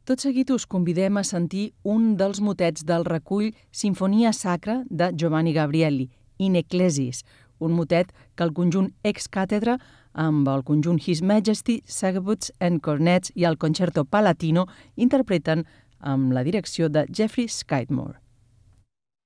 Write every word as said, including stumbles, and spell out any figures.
Tot seguit us convidem a sentir un dels motets del recull Sinfonia Sacra de Giovanni Gabrieli, In Ecclesis, un motet que el conjunt Ex Càtedra, amb el conjunt His Majesty, Sagbutts and Cornets i el Concerto Palatino interpreten amb la direcció de Jeffrey Skidmore.